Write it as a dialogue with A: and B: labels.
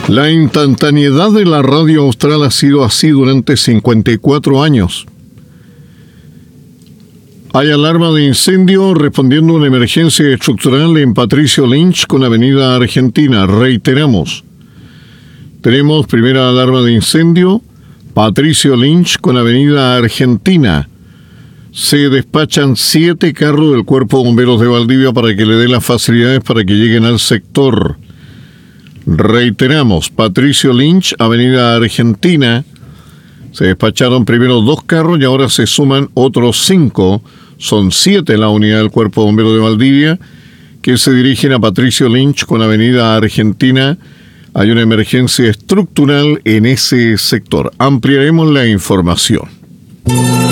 A: La instantaneidad de la radio austral ha sido así durante 54 años. Hay alarma de incendio respondiendo a una emergencia estructural en Patricio Lynch con Avenida Argentina. Reiteramos. Tenemos primera alarma de incendio, Patricio Lynch con Avenida Argentina. Se despachan 7 carros del Cuerpo de Bomberos de Valdivia para que le den las facilidades para que lleguen al sector. Reiteramos, Patricio Lynch, Avenida Argentina. Se despacharon primero 2 carros y ahora se suman otros 5. Son 7 la unidad del Cuerpo de Bomberos de Valdivia que se dirigen a Patricio Lynch con Avenida Argentina. Hay una emergencia estructural en ese sector. Ampliaremos la información.